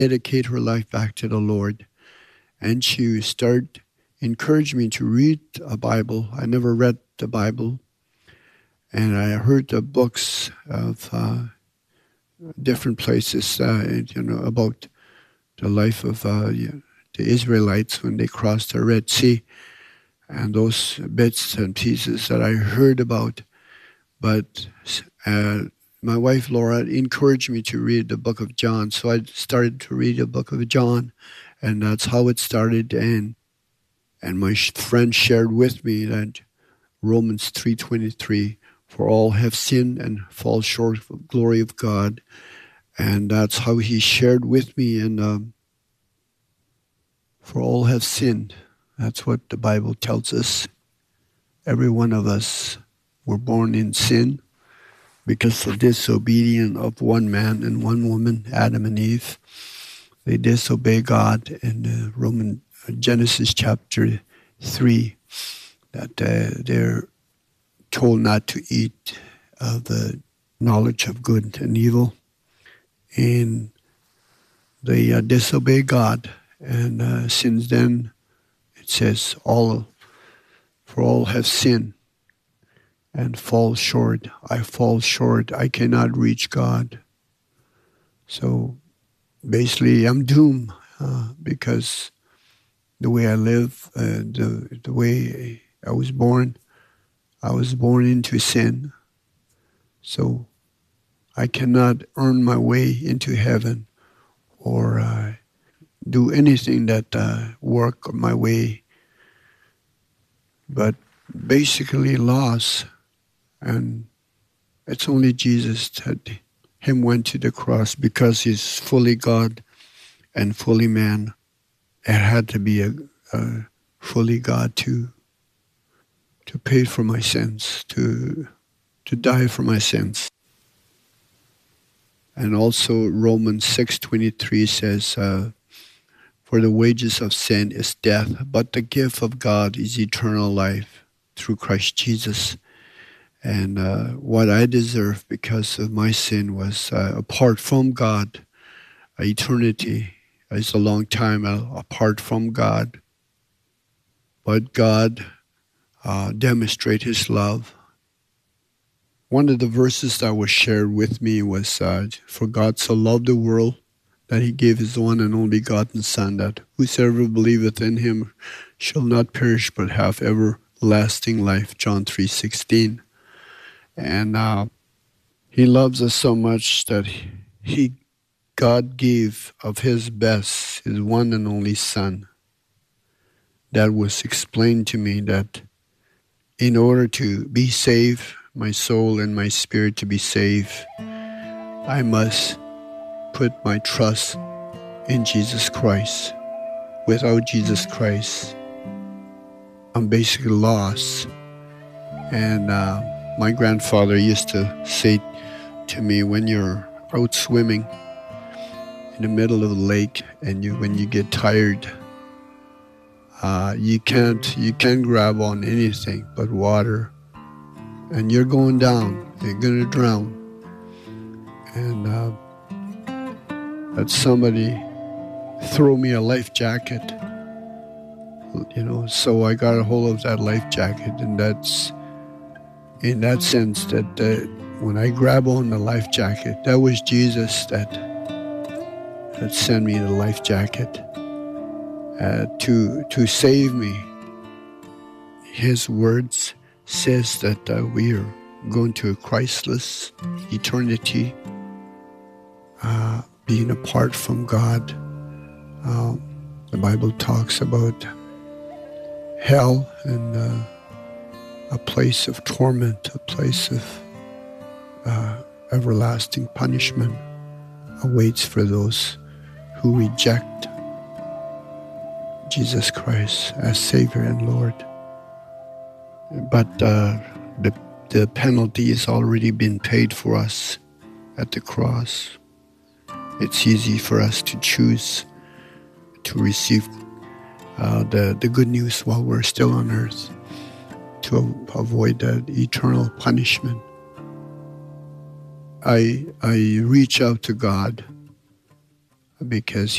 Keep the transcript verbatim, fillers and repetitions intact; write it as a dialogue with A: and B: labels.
A: dedicate her life back to the Lord. And she started encouraging me to read a Bible. I never read the Bible. And I heard the books of uh, different places, uh, you know, about the life of uh, the Israelites when they crossed the Red Sea, and those bits and pieces that I heard about. But uh, my wife Laura encouraged me to read the book of John, so I started to read the book of John, and that's how it started. And and my friend shared with me that Romans three twenty-three, for all have sinned and fall short of the glory of God. And that's how he shared with me. And um, for all have sinned. That's what the Bible tells us. Every one of us were born in sin because of disobedience of one man and one woman, Adam and Eve. They disobey God in uh, Roman uh, Genesis chapter three, that uh, they're told not to eat of the knowledge of good and evil. And they uh, disobey God. And uh, since then, it says, all for all have sinned and fall short. I fall short. I cannot reach God. So basically, I'm doomed uh, because the way I live, uh, the the way I was born, I was born into sin. So I cannot earn my way into heaven or uh, do anything that uh, work my way, but basically lost. And it's only Jesus that him went to the cross because he's fully God and fully man. It had to be a, a fully God to to pay for my sins, to to die for my sins. And also Romans six twenty-three says, uh, for the wages of sin is death, but the gift of God is eternal life through Christ Jesus. And uh, what I deserve because of my sin was uh, apart from God. Eternity is a long time uh, apart from God. But God uh, demonstrated his love. One of the verses that was shared with me was, uh, for God so loved the world that he gave his one and only begotten Son, that whosoever believeth in him shall not perish but have everlasting life, John three sixteen. And uh, he loves us so much that he, God gave of his best, his one and only Son. That was explained to me that in order to be saved, my soul and my spirit to be saved, I must put my trust in Jesus Christ. Without Jesus Christ, I'm basically lost. And uh, my grandfather used to say to me, when you're out swimming in the middle of the lake and you, when you get tired, uh, you can't you can't grab on anything but water, and you're going down. You're gonna drown. And uh, that somebody threw me a life jacket, you know. So I got a hold of that life jacket, and that's in that sense that uh, when I grab on the life jacket, that was Jesus that that sent me the life jacket uh, to to save me. His words says that uh, we are going to a Christless eternity, uh, being apart from God. Uh, the Bible talks about hell and uh, a place of torment, a place of uh, everlasting punishment awaits for those who reject Jesus Christ as Savior and Lord. But uh, the, the penalty has already been paid for us at the cross. It's easy for us to choose to receive uh, the, the good news while we're still on earth, to avoid that eternal punishment. I I reach out to God because